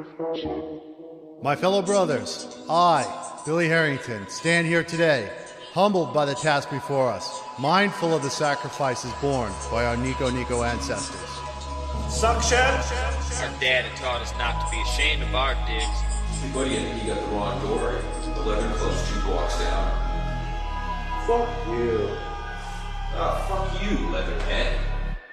My fellow brothers, I, Billy Harrington, stand here today, humbled by the task before us, mindful of the sacrifices borne by our Nico ancestors. Suction! Our dad had taught us not to be ashamed of our digs. Hey buddy, I think you got the wrong door. 11 close 2 blocks down. Fuck you. Ah, fuck you, Leatherhead.